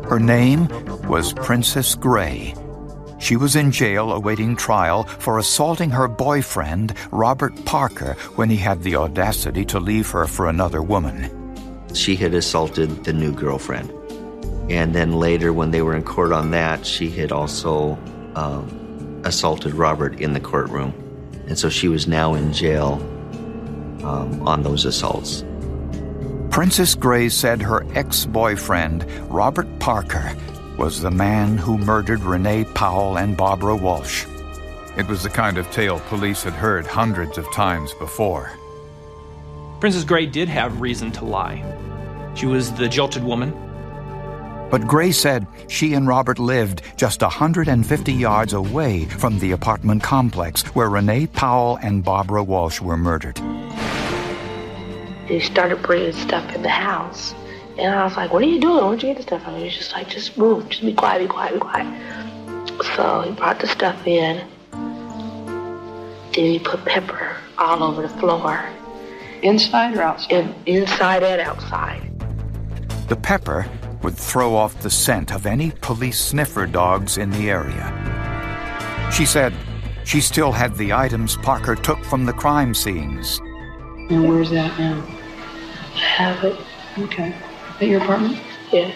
Her name was Princess Gray. She was in jail awaiting trial for assaulting her boyfriend, Robert Parker, when he had the audacity to leave her for another woman. She had assaulted the new girlfriend. And then later, when they were in court on that, she had also assaulted Robert in the courtroom. And so she was now in jail on those assaults. Princess Gray said her ex-boyfriend, Robert Parker, was the man who murdered Renee Powell and Barbara Walsh. It was the kind of tale police had heard hundreds of times before. Princess Gray did have reason to lie. She was the jilted woman. But Gray said she and Robert lived just 150 yards away from the apartment complex where Renee Powell and Barbara Walsh were murdered. They started bringing stuff in the house. And I was like, what are you doing? Where'd you get the stuff from? He was just like, just move. Just be quiet, be quiet, be quiet. So he brought the stuff in. Then he put pepper all over the floor. Inside or outside? Inside and outside. The pepper would throw off the scent of any police sniffer dogs in the area. She said she still had the items Parker took from the crime scenes. And where's that now? I have it. Okay. At your apartment? Yeah.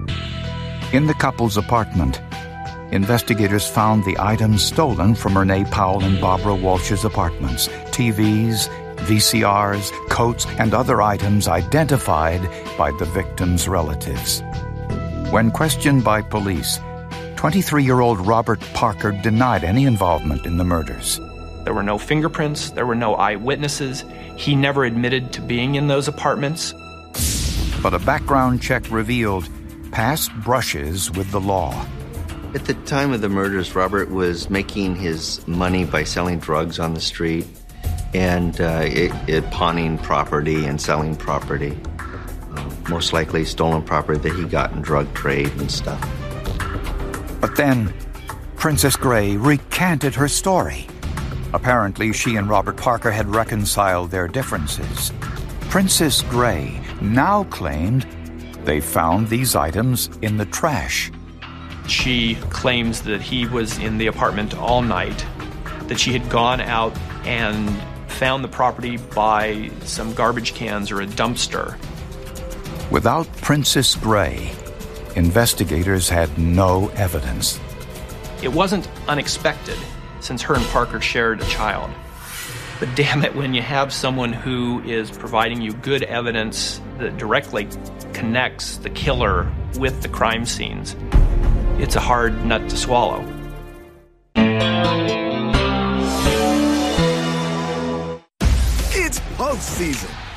In the couple's apartment, investigators found the items stolen from Renee Powell and Barbara Walsh's apartments: TVs, VCRs, coats, and other items identified by the victims' relatives. When questioned by police, 23-year-old Robert Parker denied any involvement in the murders. There were no fingerprints. There were no eyewitnesses. He never admitted to being in those apartments. But a background check revealed past brushes with the law. At the time of the murders, Robert was making his money by selling drugs on the street and pawning property and selling property. Most likely stolen property that he got in drug trade and stuff. But then, Princess Gray recanted her story. Apparently, she and Robert Parker had reconciled their differences. Princess Gray now claimed they found these items in the trash. She claims that he was in the apartment all night, that she had gone out and found the property by some garbage cans or a dumpster. Without Princess Gray, investigators had no evidence. It wasn't unexpected, since her and Parker shared a child. But damn it, when you have someone who is providing you good evidence that directly connects the killer with the crime scenes, it's a hard nut to swallow. It's postseason,